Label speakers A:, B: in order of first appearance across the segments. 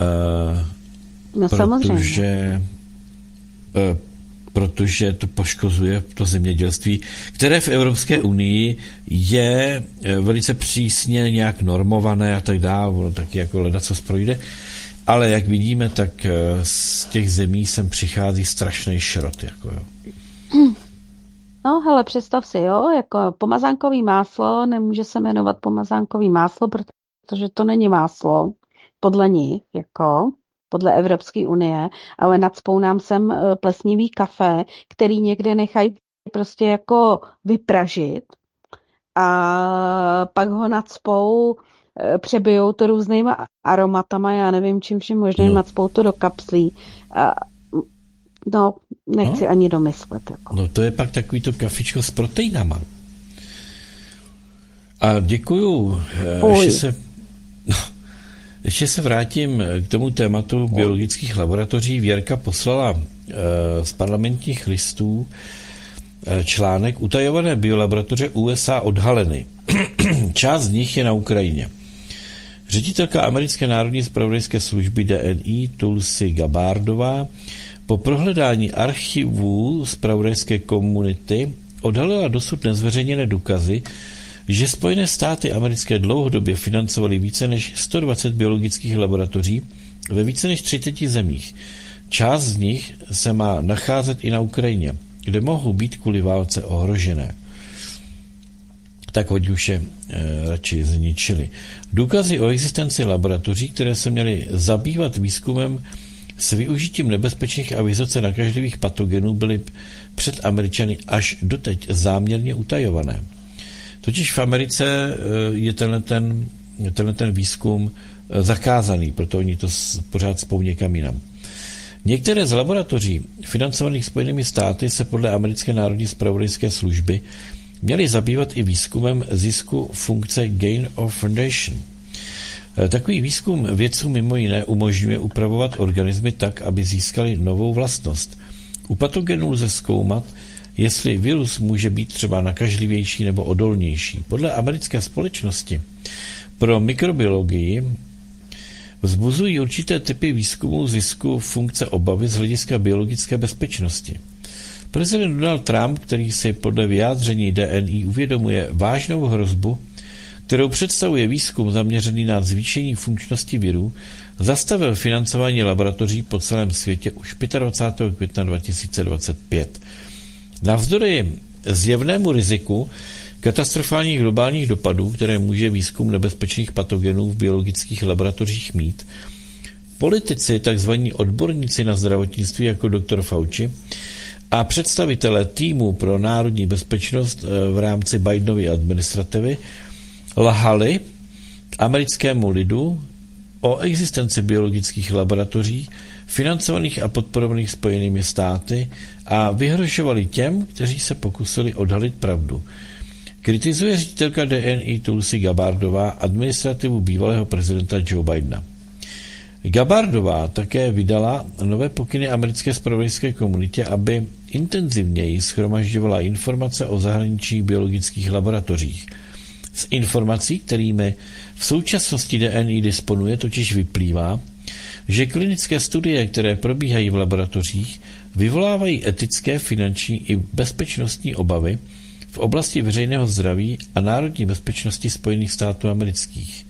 A: No samozřejmě.
B: Protože to poškozuje to zemědělství, které v Evropské unii je velice přísně nějak normované a tak dále, taky jako ledacos projde, ale jak vidíme, tak z těch zemí sem přichází strašný šrot. Jako jo.
A: No, hele, představ si, jo, jako pomazánkový máslo nemůže se jmenovat pomazánkový máslo, protože to není máslo, podle nich, jako podle Evropské unie, ale nacpou nám sem plesnivý kafe, který někde nechají prostě jako vypražit a pak ho nacpou, přebijou to různýma aromatama, já nevím čím vším možným,
B: No.
A: nacpou to do kapslí. A, no, nechci ani domyslet. Jako.
B: No to je pak takový to kafičko s proteinama. A děkuju. Ještě se vrátím k tomu tématu biologických laboratoří. Věrka poslala z Parlamentních listů článek Utajované biolaboratoře USA odhaleny. Část z nich je na Ukrajině. Ředitelka americké národní zpravodajské služby DNI Tulsi Gabbardová po prohledání archivů zpravodajské komunity odhalila dosud nezveřejněné důkazy, že Spojené státy americké dlouhodobě financovaly více než 120 biologických laboratoří ve více než 30 zemích. Část z nich se má nacházet i na Ukrajině, kde mohou být kvůli válce ohrožené. Tak oni už je radši zničili. Důkazy o existenci laboratoří, které se měly zabývat výzkumem s využitím nebezpečných a vysoce nakažlivých patogenů, byly před Američany až doteď záměrně utajované. Totiž v Americe je tenhle výzkum zakázaný, proto oni to pořád spou někam jinam. Některé z laboratoří financovaných Spojenými státy se podle americké národní zpravodajské služby měly zabývat i výzkumem zisku funkce gain of foundation. Takový výzkum vědcům mimo jiné umožňuje upravovat organismy tak, aby získali novou vlastnost. U patogenů lze zkoumat, jestli virus může být třeba nakažlivější nebo odolnější. Podle americké společnosti pro mikrobiologii vzbuzují určité typy výzkumu zisku funkce obavy z hlediska biologické bezpečnosti. Prezident Donald Trump, který si podle vyjádření DNI uvědomuje vážnou hrozbu, kterou představuje výzkum zaměřený na zvýšení funkčnosti virů, zastavil financování laboratoří po celém světě už 25. května 2025. Navzdory zjevnému riziku katastrofálních globálních dopadů, které může výzkum nebezpečných patogenů v biologických laboratořích mít, politici, takzvaní odborníci na zdravotnictví jako dr. Fauci a představitelé týmu pro národní bezpečnost v rámci Bidenovy administrativy lhali americkému lidu o existenci biologických laboratoří financovaných a podporovaných Spojenými státy a vyhrožovali těm, kteří se pokusili odhalit pravdu. Kritizuje ředitelka DNI Tulsi Gabbardová administrativu bývalého prezidenta Joe Bidena. Gabbardová také vydala nové pokyny americké zpravodajské komunitě, aby intenzivněji shromažďovala informace o zahraničních biologických laboratořích. Z informací, kterými v současnosti DNI disponuje, totiž vyplývá, že klinické studie, které probíhají v laboratořích, vyvolávají etické, finanční i bezpečnostní obavy v oblasti veřejného zdraví a národní bezpečnosti Spojených států amerických.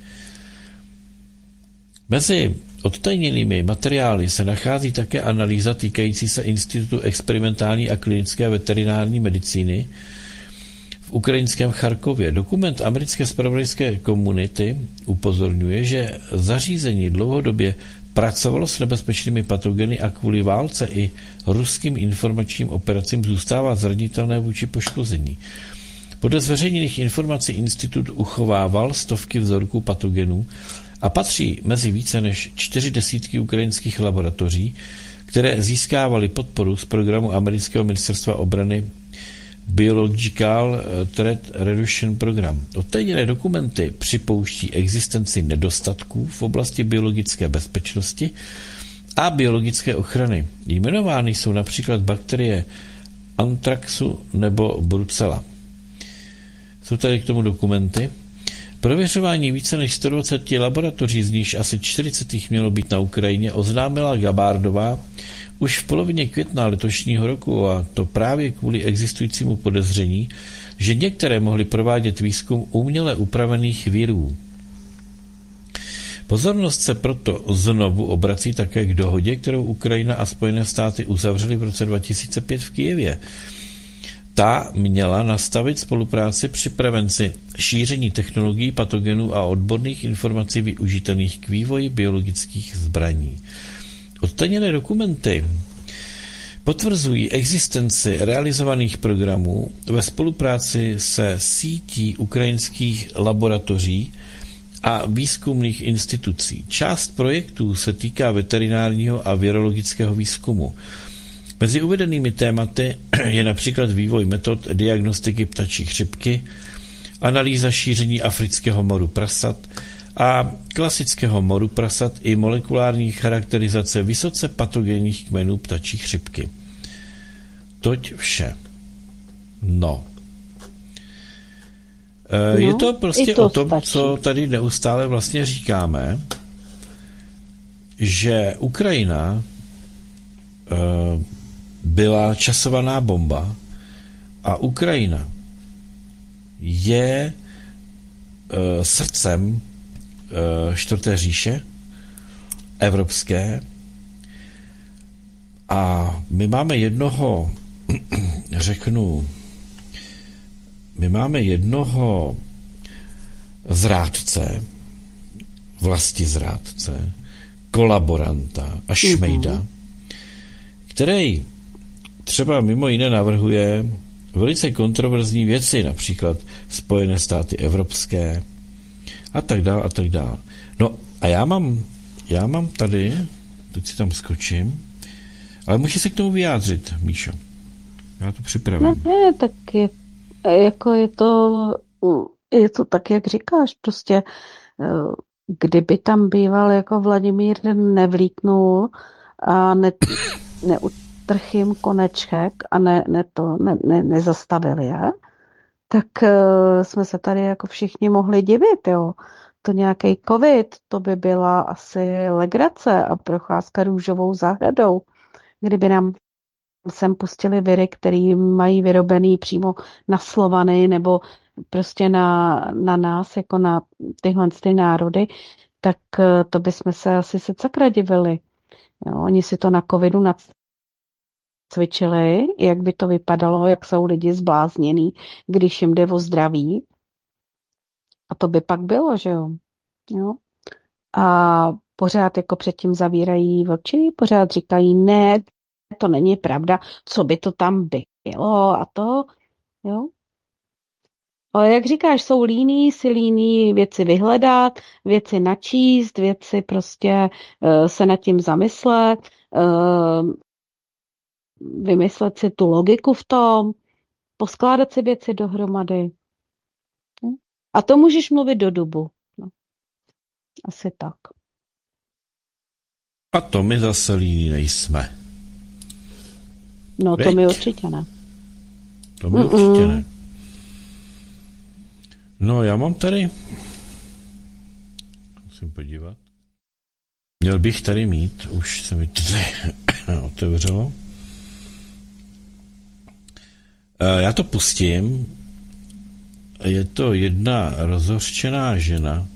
B: Mezi odtajněnými materiály se nachází také analýza týkající se Institutu experimentální a klinické veterinární medicíny v ukrajinském Charkově. Dokument americké zpravodajské komunity upozorňuje, že zařízení dlouhodobě pracovalo s nebezpečnými patogeny a kvůli válce i ruským informačním operacím zůstává zranitelné vůči poškození. Podle zveřejněných informací institut uchovával stovky vzorků patogenů a patří mezi více než 40 ukrajinských laboratoří, které získávaly podporu z programu amerického ministerstva obrany Biological Threat Reduction Program. Odtajněné dokumenty připouští existenci nedostatků v oblasti biologické bezpečnosti a biologické ochrany. Jmenovány jsou například bakterie antraxu nebo brucella. Jsou tady k tomu dokumenty. Prověřování více než 120 laboratoří, z níž asi 40 jich mělo být na Ukrajině, oznámila Gabárdová už v polovině května letošního roku, a to právě kvůli existujícímu podezření, že některé mohly provádět výzkum uměle upravených virů. Pozornost se proto znovu obrací také k dohodě, kterou Ukrajina a Spojené státy uzavřely v roce 2005 v Kyjevě. Ta měla nastavit spolupráci při prevenci šíření technologií, patogenů a odborných informací využitelných k vývoji biologických zbraní. Odtajněné dokumenty potvrzují existenci realizovaných programů ve spolupráci se sítí ukrajinských laboratoří a výzkumných institucí. Část projektů se týká veterinárního a virologického výzkumu. Mezi uvedenými tématy je například vývoj metod diagnostiky ptačí chřipky, analýza šíření afrického moru prasat a klasického moru prasat i molekulární charakterizace vysoce patogenních kmenů ptačí chřipky. Toť vše. No. Je to prostě o tom, co tady neustále vlastně říkáme, že Ukrajina byla časovaná bomba a Ukrajina je srdcem čtvrté říše evropské a my máme jednoho zrádce, vlastizrádce, kolaboranta a šmejda, který třeba mimo jiné navrhuje velice kontroverzní věci, například Spojené státy evropské a tak dále a tak dále. No a já mám tady, teď si tam skočím, ale musí se k tomu vyjádřit, Míšo. Já to připravím.
A: No, ne, tak je to tak, jak říkáš, prostě kdyby tam býval jako Vladimír nevlíknul a neutrhl jim koneček a nezastavil je, tak jsme se tady jako všichni mohli divit, jo. To nějaký covid, to by byla asi legrace a procházka růžovou zahradou, kdyby nám sem pustili viry, který mají vyrobený přímo na Slovany nebo prostě na nás, jako na tyhle národy, tak to bychom se asi sakra divili. Jo, oni si to na covidu nacvičili, jak by to vypadalo, jak jsou lidi zbláznění, když jim jde o zdraví. A to by pak bylo, že jo. A pořád jako předtím zavírají oči, pořád říkají, ne, to není pravda, co by to tam bylo a to, jo. Ale jak říkáš, jsou líní věci vyhledat, věci načíst, věci prostě se nad tím zamyslet, vymyslet si tu logiku v tom, poskládat si věci dohromady. A to můžeš mluvit do dubu. No. Asi tak.
B: A to my zase líní nejsme.
A: No to mi určitě ne.
B: To mi určitě ne. No já mám tady, musím podívat, měl bych tady mít, už se mi tady otevřelo. Já to pustím. Je to jedna rozhořčená žena,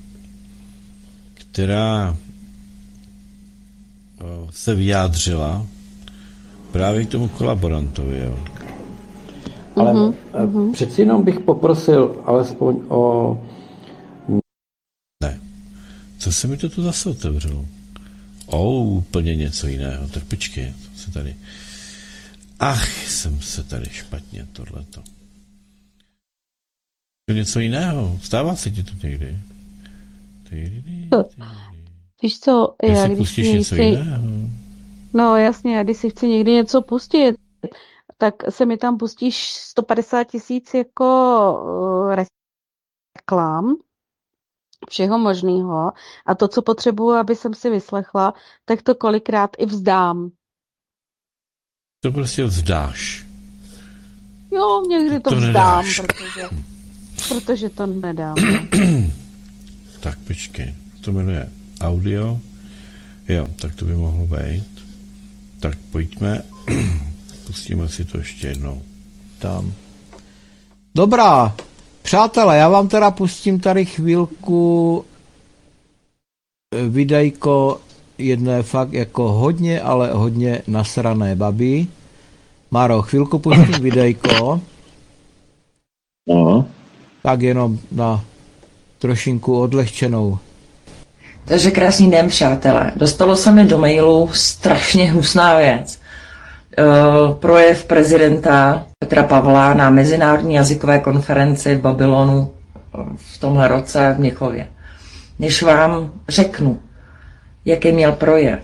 B: která se vyjádřila právě k tomu kolaborantovi. Jo. Ale přeci jenom bych poprosil alespoň o... Ne. Co se mi to tu zase otevřelo? Úplně něco jiného. Tak počkej, co se tady... jsem se tady špatně tohleto. Něco jiného. Stává se ti to někdy?
A: Víš co,
B: já si pustíš něco jiného?
A: No jasně, když si chci někdy něco pustit, tak se mi tam pustíš 150 000 jako reklam, všeho možného. A to, co potřebuju, aby jsem si vyslechla, tak to kolikrát i vzdám.
B: To prostě vzdáš.
A: Jo, někdy to vzdám, protože to nedám.
B: Tak počkej, to jmenuje audio. Jo, tak to by mohlo být. Tak pojďme, pustíme si to ještě jednou.
C: Tam. Dobrá, přátelé, já vám teda pustím tady chvílku videjko jedné fakt jako hodně, ale hodně nasrané babi. Maro, chvilku pustím videjko.
D: No.
C: Tak jenom na trošinku odlehčenou.
E: Takže krásný den, přátelé. Dostalo se mi do mailu strašně hnusná věc. Projev prezidenta Petra Pavla na Mezinárodní jazykové konferenci v Babylonu v tomhle roce v Mnichově. Než vám řeknu, jaký měl projev.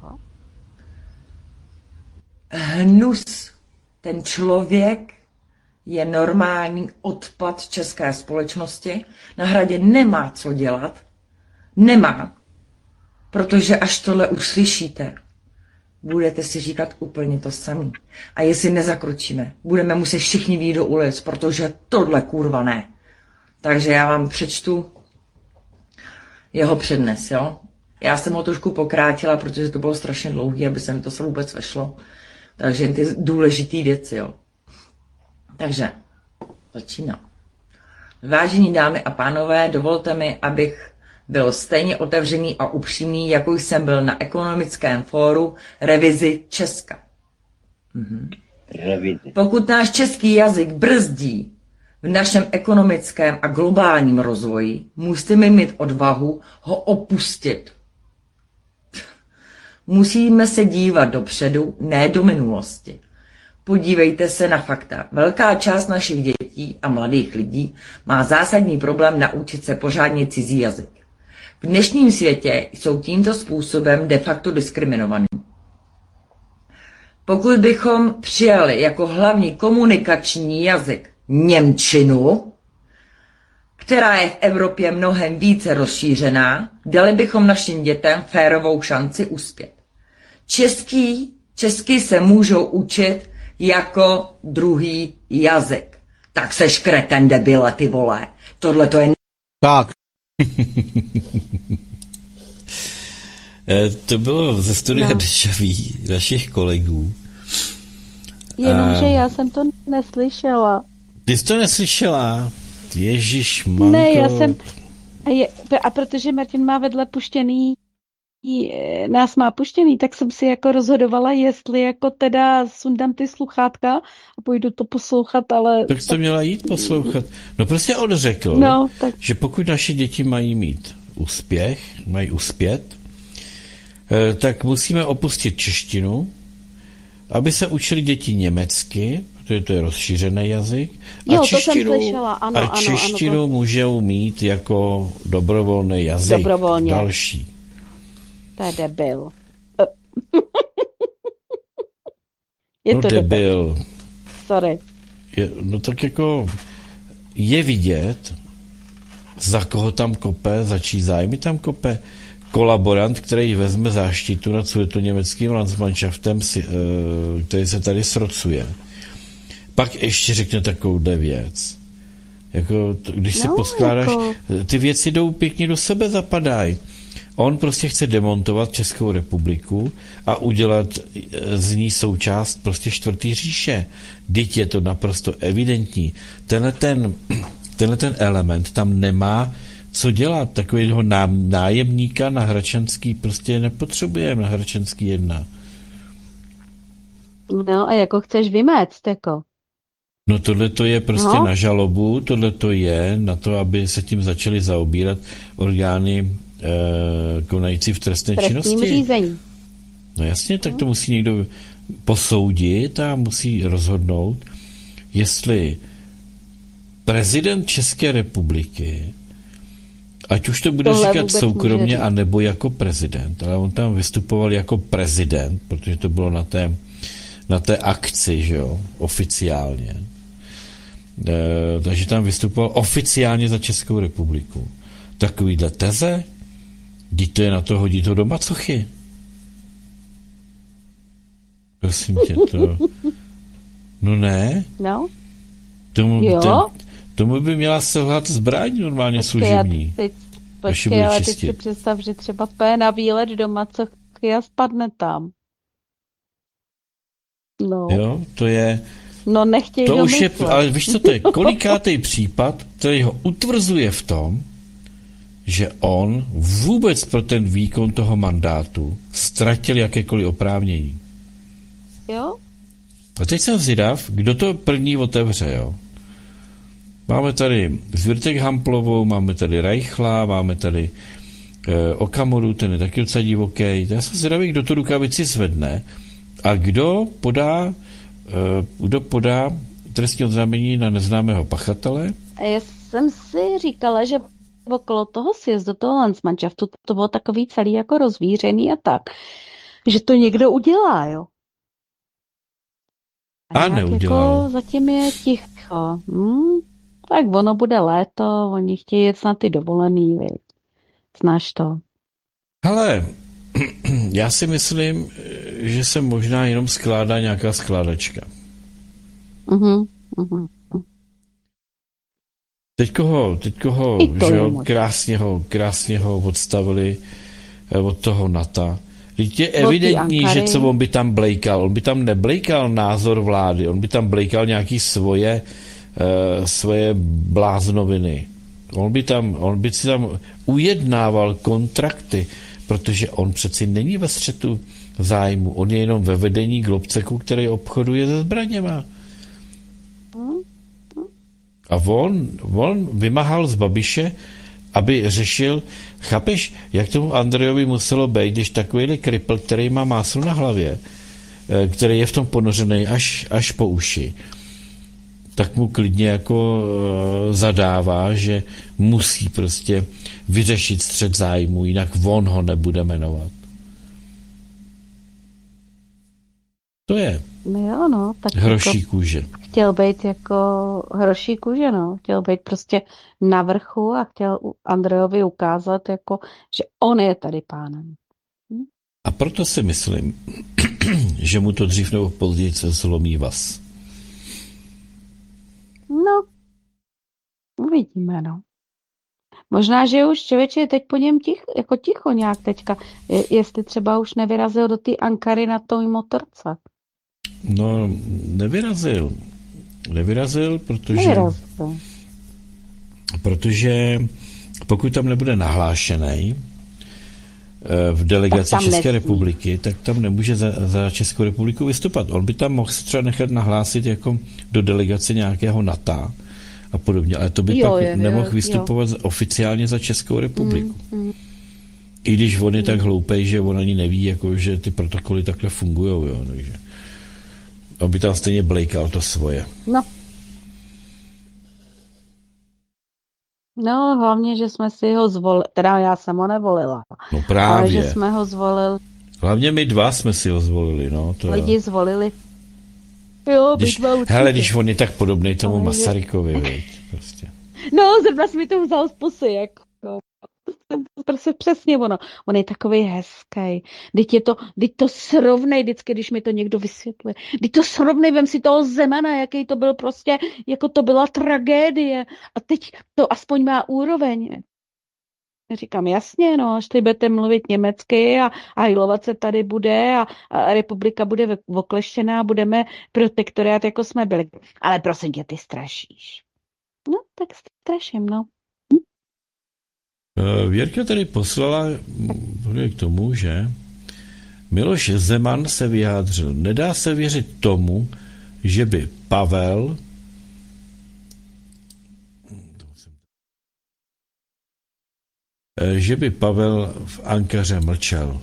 E: Hnus. Ten člověk je normální odpad české společnosti. Na Hradě nemá co dělat. Nemá. Protože až tohle uslyšíte, budete si říkat úplně to samé. A jestli nezakročíme, budeme muset všichni vyjít do ulic, protože tohle kurva ne. Takže já vám přečtu jeho přednes, jo. Já jsem ho trošku pokrátila, protože to bylo strašně dlouhé, aby se mi to se vůbec vešlo. Takže ty důležité věci, jo. Takže začínám. Vážení dámy a pánové, dovolte mi, abych byl stejně otevřený a upřímný, jako jsem byl na ekonomickém fóru Revizi Česka. Pokud náš český jazyk brzdí v našem ekonomickém a globálním rozvoji, musíme mít odvahu ho opustit. Musíme se dívat dopředu, ne do minulosti. Podívejte se na fakta. Velká část našich dětí a mladých lidí má zásadní problém naučit se pořádně cizí jazyk. V dnešním světě jsou tímto způsobem de facto diskriminovaní. Pokud bychom přijali jako hlavní komunikační jazyk němčinu, která je v Evropě mnohem více rozšířená, dali bychom našim dětem férovou šanci uspět. Česky se můžou učit jako druhý jazyk. Tak seš kreten, debile, ty vole. Tohle to je...
C: Tak.
B: To bylo ze studia Dešaví našich kolegů.
A: Jenomže já jsem to neslyšela.
B: Ty jsi to neslyšela? Ježišmanko.
A: Ne, já jsem... A protože Martin má vedle puštěný, nás má puštěný, tak jsem si jako rozhodovala, jestli jako teda sundám ty sluchátka a půjdu to poslouchat, ale...
B: Tak jsi měla jít poslouchat. No prostě on řekl, že pokud naše děti mají mít úspěch, mají uspět, tak musíme opustit češtinu, aby se učili děti německy, protože to je rozšířený jazyk,
A: jo, to jsem slyšela, ano,
B: a češtinu
A: ano,
B: můžou mít jako dobrovolný jazyk.
A: Dobrovolně.
B: Další.
A: To je debil.
B: Je to debil.
A: Sorry.
B: No tak jako je vidět, za koho tam kope, za čí zájmy tam kope. Kolaborant, který vezme záštitu nad sudetoněmeckým Landsmannschaftem, který se tady srocuje. Pak ještě řekne takovouhle věc. Jako, když si poskládáš, ty věci jdou pěkně do sebe, zapadají. On prostě chce demontovat Českou republiku a udělat z ní součást prostě čtvrtý říše. Vždyť je to naprosto evidentní. Tenhle ten element tam nemá co dělat. Takového nájemníka na Hračanský prostě nepotřebujeme, na Hračanský 1.
A: No a jako chceš vyméct, jako?
B: No tohle to je prostě na žalobu, tohle to je na to, aby se tím začaly zaobírat orgány konající v trestné činnosti.
A: Řízení.
B: No jasně, tak to musí někdo posoudit a musí rozhodnout, jestli prezident České republiky, ať už to bude říkat soukromně, anebo jako prezident, ale on tam vystupoval jako prezident, protože to bylo na té akci, že jo, oficiálně. Takže tam vystupoval oficiálně za Českou republiku. Takovýhle teze, vždyť to je na to, hodí to do macochy. Prosím tě, to... No ne?
A: No.
B: Tomu by měla selhat zbraň normálně služební. až je
A: počkej,
B: bude
A: ale teď si
B: čistit.
A: představ, že třeba spěje na výlet doma, co a spadne tam. No,
B: Jo, to je,
A: no nechtěj
B: to už je,
A: domyslet.
B: ale víš co to je, kolikátej případ, který ho utvrzuje v tom, že on vůbec pro ten výkon toho mandátu ztratil jakékoliv oprávnění.
A: Jo?
B: A teď jsem zvědav, kdo to první otevře, jo. Máme tady Zvirtek Hamplovou, máme tady Reichla, máme tady Okamuru, ten je taky docela divoký. Já jsem zvědavý, kdo tu rukavici zvedne a kdo podá trestní oznámení na neznámého pachatele.
A: A já jsem si říkala, že okolo toho sjezdu, toho Landsmannschaftu, to bylo takový celý jako rozvířený a tak, že to někdo udělá, jo.
B: A
A: nějak
B: neudělal.
A: jako zatím je ticho. Tak ono bude léto, oni chtějí jet na ty dovolený, viď. Znáš to.
B: Hele, já si myslím, že se možná jenom skládá nějaká skládačka.
A: Mhm, mhm.
B: Teďko ho
A: I to
B: že
A: je
B: jo,
A: možné.
B: krásně ho odstavili od toho NATO. Teď je
A: té
B: evidentní, že
A: Ankary.
B: co on by tam blejkal. On by tam neblejkal názor vlády, on by tam blejkal nějaký svoje bláznoviny. On by si tam ujednával kontrakty, protože on přeci není ve střetu zájmu. On je jenom ve vedení Globceku, který obchoduje se zbraněma. A on vymahal z Babiše, aby řešil, chápeš, jak tomu Andrejovi muselo být, když takovýhle kripl, který má máslo na hlavě, který je v tom ponořený až po uši, tak mu klidně jako zadává, že musí prostě vyřešit střet zájmu, jinak on ho nebude jmenovat. To je
A: No jo, no, tak
B: hroší kůže.
A: jako chtěl být jako hroší kůže, no. Chtěl být prostě na vrchu a chtěl Andrejovi ukázat, jako, že on je tady pánem.
B: A proto si myslím, že mu to dřív nebo později se zlomí vaz.
A: No, uvidíme, no. Možná, že už člověče je teď po něm ticho nějak teďka, jestli třeba už nevyrazil do té Ankary na té motorce.
B: No, nevyrazil, protože pokud tam nebude nahlášený v delegaci
A: tam
B: České
A: nesmí.
B: republiky, tak tam nemůže za Českou republiku vystupovat. On by tam mohl třeba nechat nahlásit jako do delegace nějakého NATO a podobně, ale to by pak nemohl vystupovat oficiálně za Českou republiku. I když on je tak hloupej, že on ani neví, jako, že ty protokoly takhle fungujou, jo, takže on by tam stejně blejkal to svoje.
A: No, hlavně, že jsme si ho zvolili, teda já jsem ho nevolila,
B: No
A: ale
B: právě.
A: že jsme ho zvolili,
B: Hlavně my dva jsme si ho zvolili, no. To
A: lidi zvolili. Jo,
B: když on je tak podobný tomu Masarykovi, viď, prostě.
A: No, zrovna jsi mi to vzal z pusy, jako. Prostě přesně ono. On je takový hezký. Teď to srovnej vždycky, když mi to někdo vysvětlí. Teď to srovnej, vem si toho Zemana, jaký to byl prostě, jako to byla tragédie. A teď to aspoň má úroveň. Říkám, jasně, no, až teď budete mluvit německy a hajlovat se tady bude a republika bude okleštěná, budeme protektorát, jako jsme byli. Ale prosím tě, ty strašíš. No, tak straším, no.
B: Věrka tady poslala k tomu, že Miloš Zeman se vyjádřil. Nedá se věřit tomu, že by Pavel v Ankaře mlčel.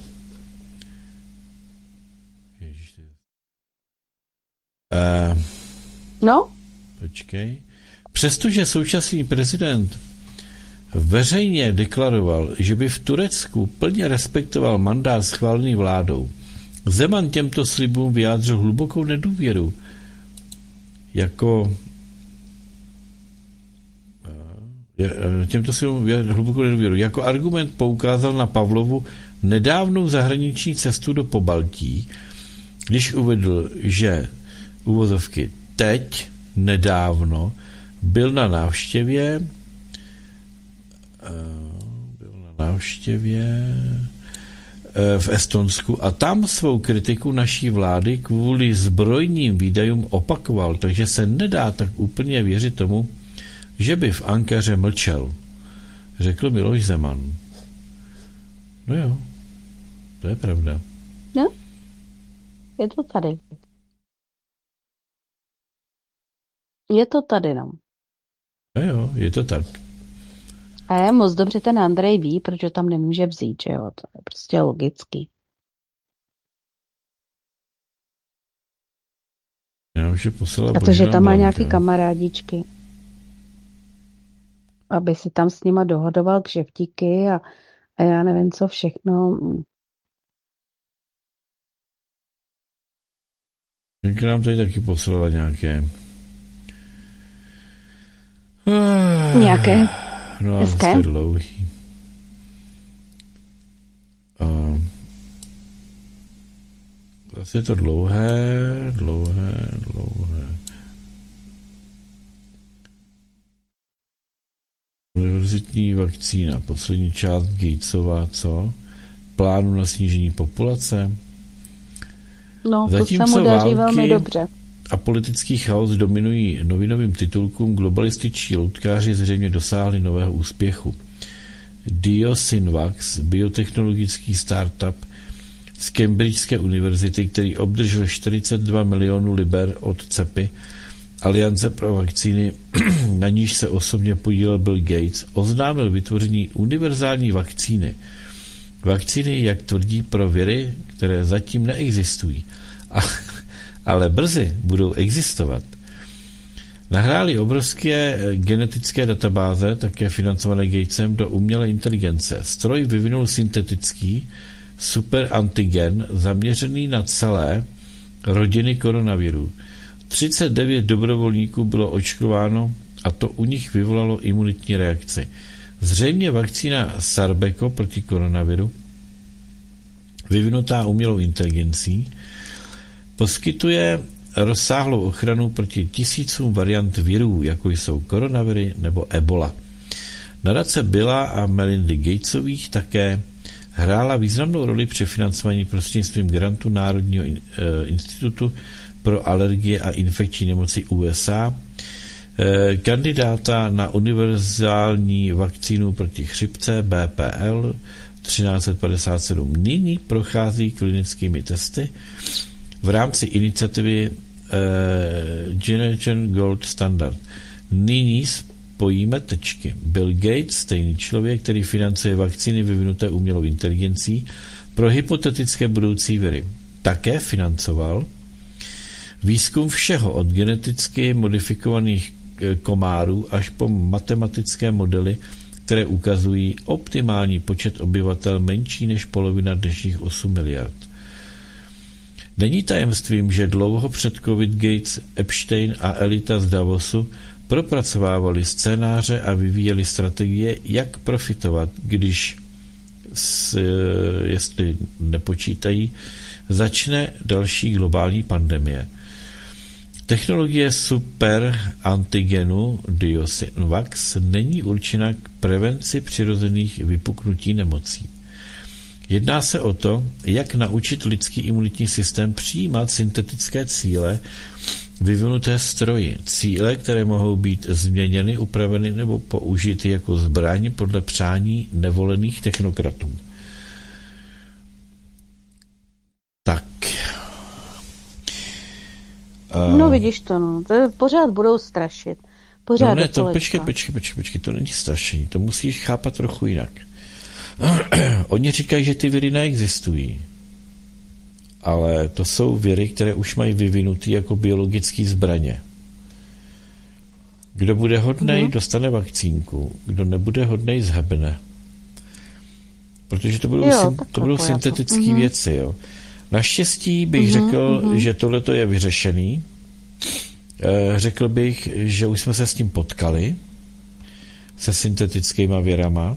A: No?
B: Počkej. Přestože současný prezident veřejně deklaroval, že by v Turecku plně respektoval mandát schválený vládou, Zeman těmto slibům vyjádřil hlubokou nedůvěru. Jako argument poukázal na Pavlovu nedávnou zahraniční cestu do Pobaltí, když uvedl, že uvozovky teď, nedávno, byl na návštěvě návštěvě v Estonsku a tam svou kritiku naší vlády kvůli zbrojním výdajům opakoval, takže se nedá tak úplně věřit tomu, že by v Ankaře mlčel, řekl Miloš Zeman. No jo, to je pravda.
A: No, je to tady. Je to tady, no.
B: No jo, je to tak.
A: A je moc dobře ten Andrej ví, protože tam nemůže vzít, že jo, to je prostě logický.
B: Já už je poslala
A: A to, že
B: Božena
A: tam má
B: Blanka.
A: nějaký kamarádičky, aby si tam s nima dohodoval kšeftíky a já nevím, co všechno.
B: Jak nám tady taky poslala nějaké.
A: Nějaké
B: No a
A: hezké.
B: to je dlouhý. Zase je to dlouhé. Univerzitní vakcína, poslední část Gatesova, co? Plánu na snížení populace.
A: No, to se
B: Zatímco
A: mu daří
B: války
A: velmi dobře.
B: a politický chaos dominují novinovým titulkům, globalističtí loutkáři zřejmě dosáhli nového úspěchu. Diosynvax, biotechnologický startup z Cambridgeské univerzity, který obdržel 42 milionů liber od CEPI, Aliance pro vakcíny, na níž se osobně podílel Bill Gates, oznámil vytvoření univerzální vakcíny. Vakcíny, jak tvrdí, pro viry, které zatím neexistují, ale brzy budou existovat. Nahráli obrovské genetické databáze, také financované Gatesem, do umělé inteligence. Stroj vyvinul syntetický superantigen zaměřený na celé rodiny koronavirů. 39 dobrovolníků bylo očkováno a to u nich vyvolalo imunitní reakci. Zřejmě vakcína Sarbeco proti koronaviru, vyvinutá umělou inteligencí, poskytuje rozsáhlou ochranu proti tisícům variant virů, jako jsou koronaviry nebo ebola. Nadace Billa a Melindy Gatesových také hrála významnou roli při financování prostřednictvím grantu Národního institutu pro alergie a infekční nemoci USA, kandidáta na univerzální vakcínu proti chřipce BPL 1357 nyní prochází klinickými testy v rámci iniciativy Generation Gold Standard. Nyní spojíme tečky. Bill Gates, stejný člověk, který financuje vakcíny vyvinuté umělou inteligencí pro hypotetické budoucí viry, také financoval výzkum všeho od geneticky modifikovaných komárů až po matematické modely, které ukazují optimální počet obyvatel menší než polovina dnešních 8 miliard. Není tajemstvím, že dlouho před COVID Gates, Epstein a elita z Davosu propracovávali scénáře a vyvíjeli strategie, jak profitovat, když, jestli nepočítají, začne další globální pandemie. Technologie superantigenu Diosynvax není určena k prevenci přirozených vypuknutí nemocí. Jedná se o to, jak naučit lidský imunitní systém přijímat syntetické cíle vyvinuté stroji. Cíle, které mohou být změněny, upraveny nebo použity jako zbraň podle přání nevolených technokratů. Tak.
A: No vidíš to, no. To pořád budou strašit. Pořád
B: No ne,
A: do kolečka.
B: počkej, to není strašení, to musíš chápat trochu jinak. Oni říkají, že ty viry neexistují, ale to jsou viry, které už mají vyvinutý jako biologické zbraně. Kdo bude hodnej, dostane vakcínku, kdo nebude hodnej, zhebne. Protože to budou syntetické věci, jo. Naštěstí bych řekl, že tohleto je vyřešený. Řekl bych, že už jsme se s tím potkali, se syntetickýma věrama.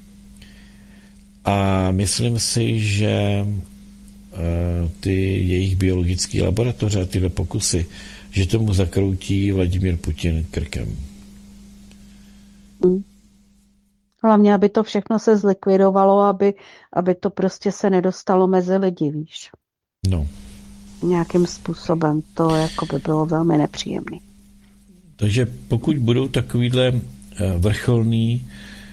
B: A myslím si, že ty jejich biologické laboratoře a tyhle pokusy, že tomu zakroutí Vladimír Putin krkem.
A: Hlavně, aby to všechno se zlikvidovalo, aby to prostě se nedostalo mezi lidi, víš.
B: No,
A: Nějakým způsobem. To jako by bylo velmi nepříjemné.
B: takže pokud budou takovýhle vrcholní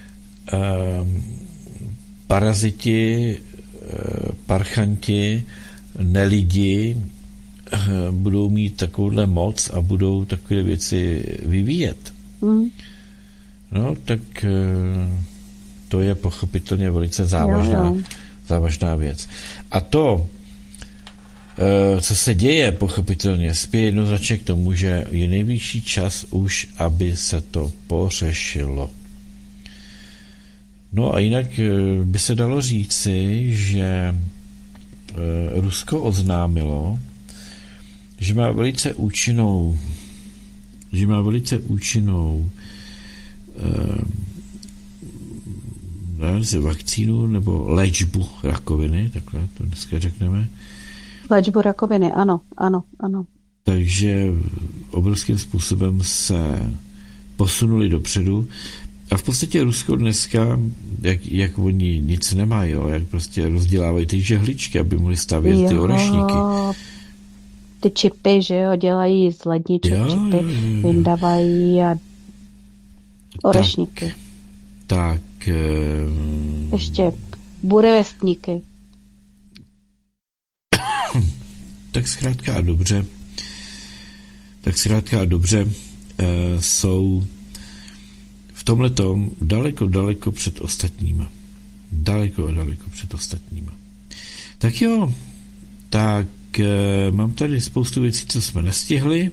B: paraziti, parchanti, nelidi budou mít takovouhle moc a budou takové věci vyvíjet, no tak to je pochopitelně velice závažná věc. A to, co se děje, pochopitelně spěje jednoznačně k tomu, že je nejvyšší čas už, aby se to pořešilo. No a jinak by se dalo říci, že Rusko oznámilo, že má velice účinnou vakcínu nebo léčbu rakoviny, takhle to dneska řekneme.
A: Léčbu rakoviny, ano.
B: Takže obrovským způsobem se posunuli dopředu. A v podstatě Rusko dneska, jak oni nic nemají, jo, jak prostě rozdělávají ty žehličky, aby mohli stavět ty orešníky.
A: Ty čipy, že jo, dělají z ledniček čipy, vyndávají a orešníky.
B: Tak.
A: Ještě burevestníky.
B: Tak zkrátka a dobře jsou v tomhletom daleko před ostatníma. Daleko před ostatníma. Tak jo, tak mám tady spoustu věcí, co jsme nestihli,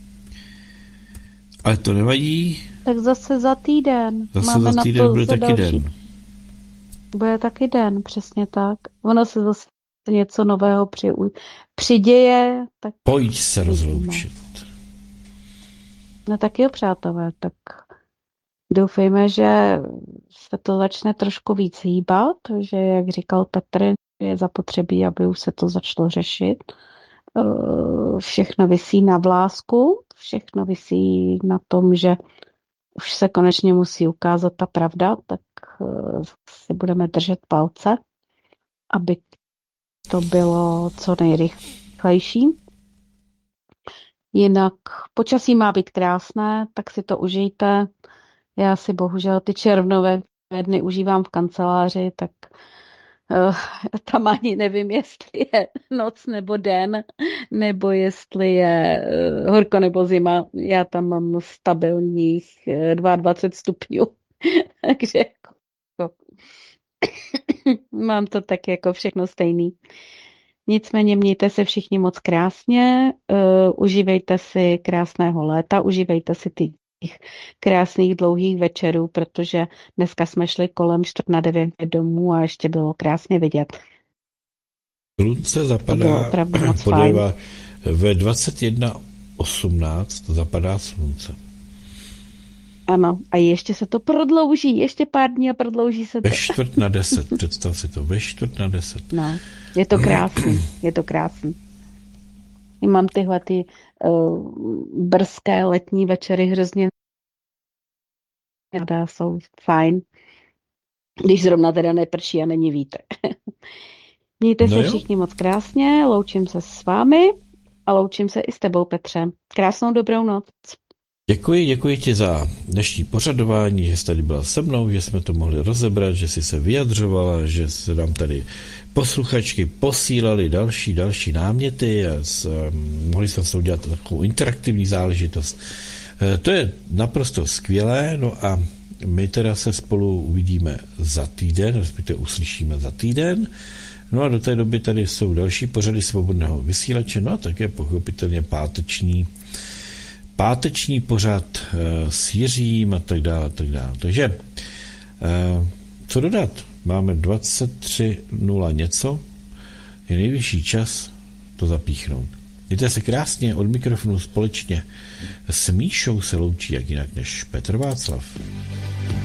B: ale to nevadí.
A: Tak zase za týden.
B: Zase za týden bude taky den.
A: Bude taky den, přesně tak. Ono se zase něco nového přiděje. Tak
B: pojď se rozloučit.
A: No tak jo, přátelé, tak doufejme, že se to začne trošku víc hýbat, že jak říkal Petr, je zapotřebí, aby už se to začalo řešit. Všechno visí na vlásku, všechno visí na tom, že už se konečně musí ukázat ta pravda, tak si budeme držet palce, aby to bylo co nejrychlejší. Jinak počasí má být krásné, tak si to užijte. Já si bohužel ty červnové dny užívám v kanceláři, tak tam ani nevím, jestli je noc nebo den, nebo jestli je horko nebo zima. Já tam mám stabilních 22 stupňů, takže jako, mám to tak jako všechno stejný. Nicméně mějte se všichni moc krásně, užívejte si krásného léta, užívejte si ty krásných dlouhých večerů, protože dneska jsme šli kolem 8:45 domů a ještě bylo krásně vidět.
B: Slunce zapadá ve 21:18 zapadá slunce.
A: Ano, a ještě se to prodlouží, ještě pár dní a prodlouží se to.
B: Ve 9:45, představ si to, ve 9:45.
A: No, je to krásný, je to krásný. Mám tyhle ty brzké letní večery hrozně jsou fajn, když zrovna teda neprší a není vítr. Mějte se všichni moc krásně, loučím se s vámi a loučím se i s tebou, Petře. Krásnou dobrou noc.
B: Děkuji ti za dnešní pořadování, že jsi tady byla se mnou, že jsme to mohli rozebrat, že jsi se vyjadřovala, že se nám tady posluchačky posílali další náměty a mohli jsme s tou dělat takovou interaktivní záležitost. To je naprosto skvělé, no a my teda se spolu uvidíme za týden, respektive uslyšíme za týden, no a do té doby tady jsou další pořady Svobodného vysílače, no a také pochopitelně páteční pořad s Jiřím a tak dále. Takže co dodat? Máme 23:0 něco, je nejvyšší čas to zapíchnout. Mějte se krásně, od mikrofonu společně s Míšou se loučí jak jinak než Petr Václav.